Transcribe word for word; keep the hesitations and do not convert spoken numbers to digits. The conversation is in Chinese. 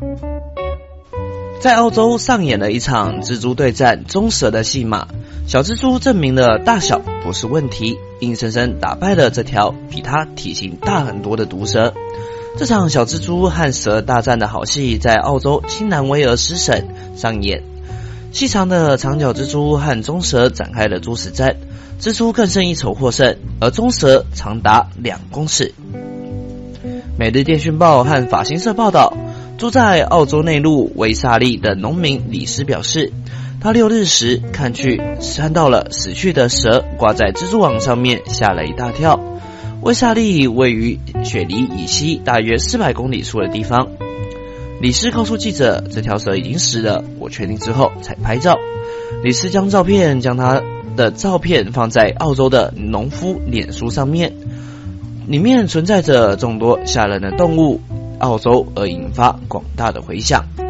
在澳洲上演了一场蜘蛛对战棕蛇的戏码，小蜘蛛证明了大小不是问题，硬生生打败了这条比它体型大很多的毒蛇。这场小蜘蛛和蛇大战的好戏在澳洲新南威尔斯省上演，细长的长角蜘蛛和棕蛇展开了殊死战，蜘蛛更胜一筹获胜，而棕蛇长达两公尺。每日电讯报和法新社报道，住在澳洲内陆威萨利的农民李斯表示，他六日时看去看到了死去的蛇挂在蜘蛛网上面，吓了一大跳。威萨利位于雪梨以西大约四百公里处的地方。李斯告诉记者，这条蛇已经死了，我确定之后才拍照。李斯将照片将他的照片放在澳洲的农夫脸书上面，里面存在着众多吓人的动物澳洲，而引发广大的回响。